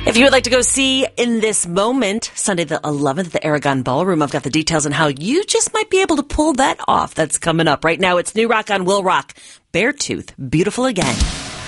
If you would like to go see In This Moment, Sunday the 11th at the Aragon Ballroom, I've got the details on how you just might be able to pull that off. That's coming up. Right now, it's New Rock on Will Rock. Beartooth, Beautiful Again.